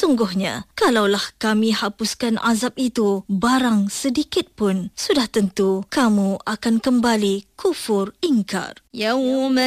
Sesungguhnya, kalaulah kami hapuskan azab itu barang sedikit pun, sudah tentu kamu akan kembali kufur ingkar. يوم